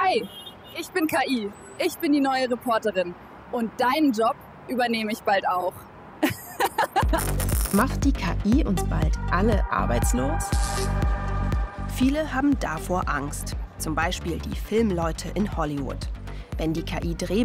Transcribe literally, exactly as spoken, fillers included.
Hi, ich bin K I. Ich bin die neue Reporterin. Und deinen Job übernehme ich bald auch. Macht die K I uns bald alle arbeitslos? Viele haben davor Angst. Zum Beispiel die Filmleute in Hollywood. Wenn die K I Drehbücher